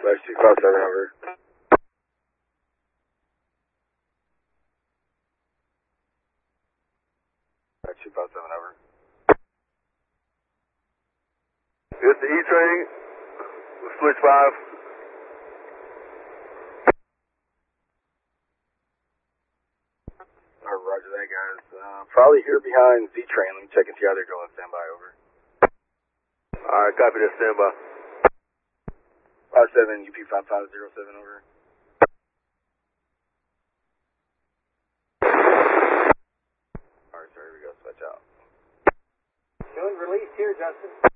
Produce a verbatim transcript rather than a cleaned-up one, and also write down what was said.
Flash two five seven over. Flash two five seven over. It's the E-Train, switch five. Alright, roger that, guys. Uh, probably here behind Z-Train. Let me check and see how they're going. Stand by, over. Alright, copy that, stand by. five seven, U P five five zero seven, over. Alright, sir, here we go. Switch out. Doing release here, Justin.